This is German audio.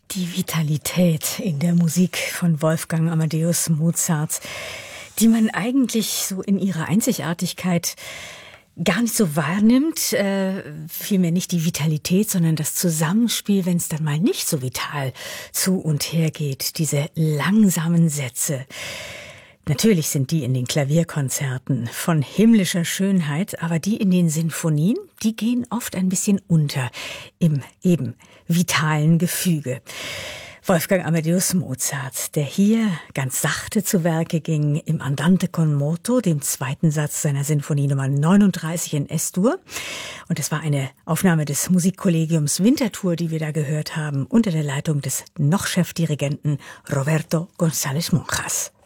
Die Vitalität in der Musik von Wolfgang Amadeus Mozart, die man eigentlich so in ihrer Einzigartigkeit gar nicht so wahrnimmt, vielmehr nicht die Vitalität, sondern das Zusammenspiel, wenn es dann mal nicht so vital zu und her geht, diese langsamen Sätze. Natürlich sind die in den Klavierkonzerten von himmlischer Schönheit, aber die in den Sinfonien, die gehen oft ein bisschen unter im eben vitalen Gefüge. Wolfgang Amadeus Mozart, der hier ganz sachte zu Werke ging im Andante con moto, dem zweiten Satz seiner Sinfonie Nummer 39 in Es-Dur. Und es war eine Aufnahme des Musikkollegiums Winterthur, die wir da gehört haben, unter der Leitung des noch Chefdirigenten Roberto González Monjas.